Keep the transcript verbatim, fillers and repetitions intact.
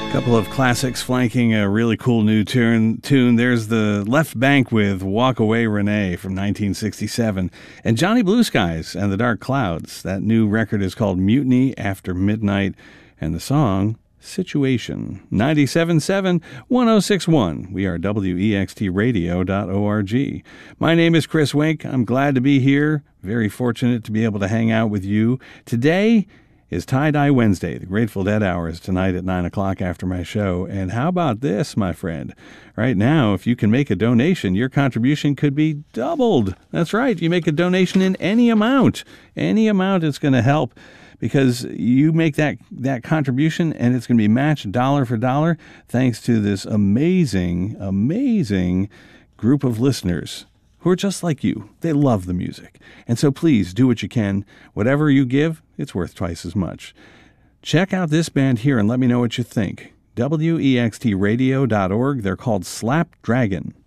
Couple of classics flanking a really cool new tune. tune. There's the Left Bank with Walk Away Renee from nineteen sixty-seven. And Johnny Blue Skies and the Dark Clouds. That new record is called Mutiny After Midnight. And the song, Situation. ninety-seven point seven, one oh six point one. We are W E X T radio dot org. My name is Chris Wink. I'm glad to be here. Very fortunate to be able to hang out with you. Today is Tie-Dye Wednesday. The Grateful Dead Hour is tonight at nine o'clock after my show. And how about this, my friend? Right now, if you can make a donation, your contribution could be doubled. That's right. You make a donation in any amount. Any amount is going to help, because you make that, that contribution and it's going to be matched dollar for dollar thanks to this amazing, amazing group of listeners who are just like you. They love the music. And so please do what you can. Whatever you give, it's worth twice as much. Check out this band here and let me know what you think. W E X T radio dot org. They're called Slap Dragon.